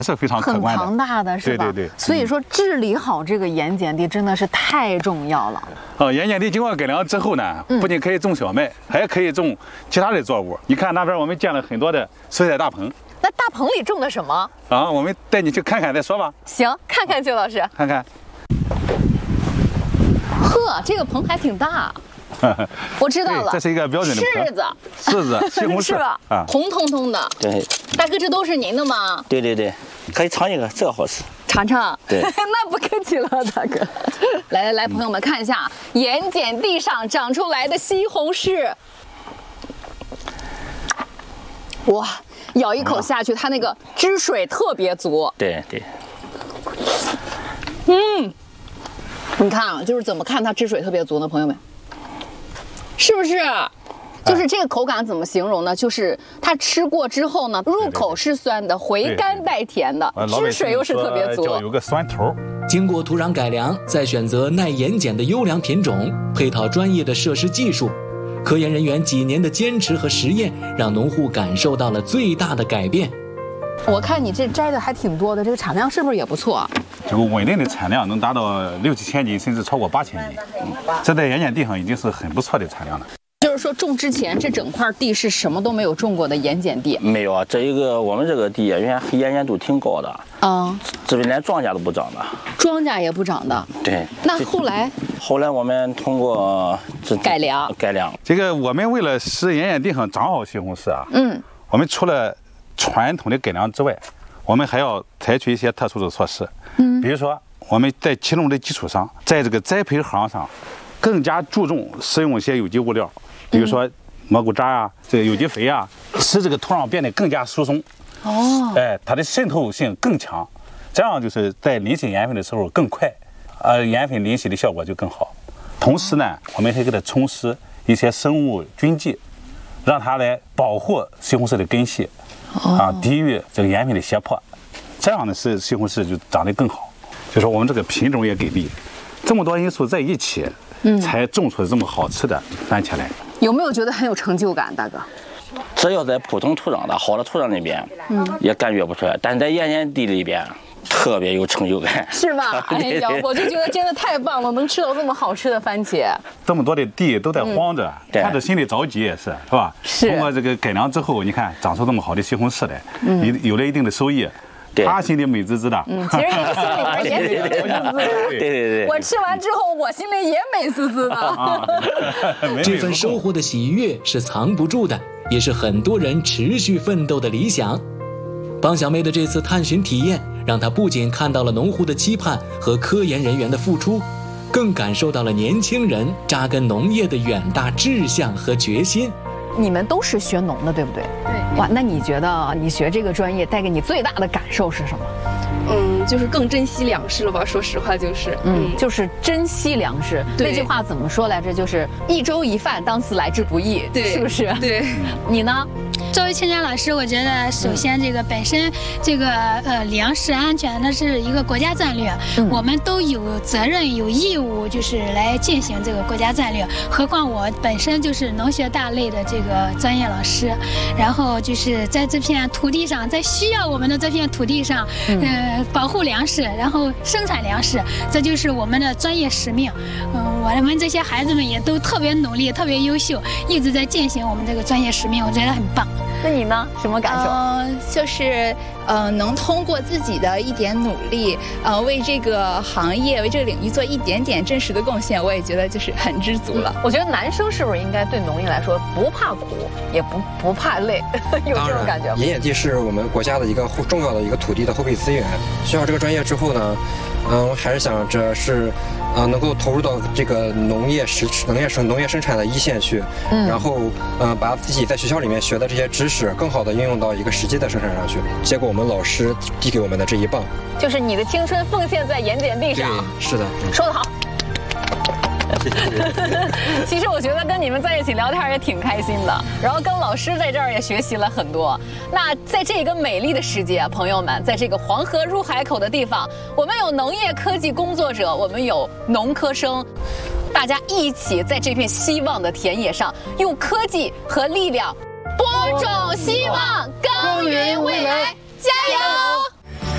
是非常可观的， 很庞大的是吧？ 对对对。 所以说治理好这个盐碱地真的是太重要了。 盐碱地经过改良之后呢，不仅可以种小麦，还可以种其他的作物。你看那边我们建了很多的水栽大棚。 那大棚里种的什么？ 啊，我们带你去看看再说吧。 行，看看邱老师。 看看。 呵，这个棚还挺大。我知道了， 这是一个标准的柿子、 西红柿是吧？啊，红彤彤的。 对， 大哥，这都是您的吗？ 对对对，可以尝一个，这个好吃。 尝尝。 对， 那不客气了，大哥。来，朋友们看一下盐碱地上长出来的西红柿。哇，咬一口下去，它那个汁水特别足。 对对。 你看啊，就是怎么看它汁水特别足呢？朋友们。是不是？就是这个口感怎么形容呢？就是它吃过之后呢，入口是酸的，回甘带甜的，汁水又是特别足， 有个酸头。 经过土壤改良，再选择耐盐碱的优良品种，配套专业的设施技术，科研人员几年的坚持和实验，让农户感受到了最大的改变。 我看你这摘的还挺多的，这个产量是不是也不错？ 这个稳定的产量能达到6、7千斤，甚至超过8千斤，这在盐碱地上已经是很不错的产量了。 就是说种之前这整块地是什么都没有种过的盐碱地？ 没有啊，我们这个地原来盐碱度挺高的啊，这边连庄稼都不长的， 庄稼也不长的。 对。 那后来我们通过改良， 这个我们为了使盐碱地上长好西红柿啊，我们除了传统的改良之外，我们还要采取一些特殊的措施。比如说我们在其中的基础上，在这个栽培行上更加注重使用一些有机物料，比如说蘑菇渣啊，这个有机肥啊，使这个土壤变得更加疏松。它的渗透性更强，这样就是在淋洗盐粉的时候更快，盐粉淋洗的效果就更好。同时呢，我们还给它充施一些生物菌剂，让它来保护西红柿的根系。抵御这个盐粉的胁迫，这样呢使西红柿就长得更好。就说我们这个品种也给力，这么多因素在一起，才种出这么好吃的番茄来。 有没有觉得很有成就感，大哥？ 只要在普通土壤的好的土壤里边，也感觉不出来，但在盐碱地里边特别有成就感， 是吗？哎呀，我就觉得真的太棒了，能吃到这么好吃的番茄。 这么多的地都在荒着，看着心里着急也是吧？ 是。 通过这个改良之后，你看长出这么好的西红柿来，有了一定的收益，他心里美滋滋的。 其实你心里边也美滋滋的。 对。 我吃完之后，我心里也美滋滋的。 这份收获的喜悦是藏不住的，也是很多人持续奋斗的理想。帮小妹的这次探寻体验，让她不仅看到了农户的期盼和科研人员的付出，更感受到了年轻人扎根农业的远大志向和决心。 你们都是学农的，对不对？ 对。 哇，那你觉得你学这个专业带给你最大的感受是什么？ 就是更珍惜粮食了吧？说实话， 就是珍惜粮食。那句话怎么说来着？就是一粥一饭，当思来之不易，是不是？ 对。 你呢？ 作为青年老师，我觉得首先这个本身这个粮食安全那是一个国家战略，我们都有责任有义务就是来进行这个国家战略。何况我本身就是农学大类的这个专业老师，然后就是在这片土地上，在需要我们的这片土地上，保护粮食，然后生产粮食，这就是我们的专业使命。我们这些孩子们也都特别努力，特别优秀，一直在进行我们这个专业使命，我觉得很棒。 那你呢？什么感受？就是能通过自己的一点努力，为这个行业、为这个领域做一点点真实的贡献，我也觉得就是很知足了。 我觉得男生是不是应该对农业来说不怕苦，也不怕累，有这种感觉吗？ 盐碱地是我们国家的一个重要的一个土地的后备资源。学好这个专业之后呢，我还是想着是。能够投入到这个农业生产的一线去，然后把自己在学校里面学的这些知识更好的应用到一个实际的生产上去。结果我们老师递给我们的这一棒， 就是你的青春奉献在盐碱地上。 对，是的， 说得好。其实我觉得跟你们在一起聊天也挺开心的，然后跟老师在这儿也学习了很多。那在这个美丽的世界，朋友们，在这个黄河入海口的地方，我们有农业科技工作者，我们有农科生，大家一起在这片希望的田野上，用科技和力量播种希望，耕耘未来，加油！